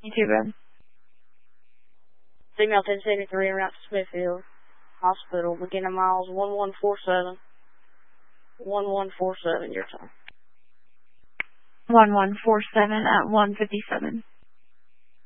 You too, bud. Female 1073 en route to Smithfield Hospital. Beginning miles 1147. 1147, your time. 1147 at 157.